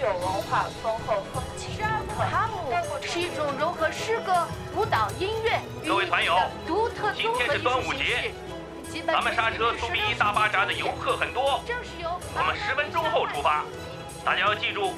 文化丰厚风情独特。 哈姆是一种融合诗歌、舞蹈、音乐各位团友， 独特今天是端午节，咱们沙车苏比一大巴扎的游客很多，我们10分钟后出发，大家要记住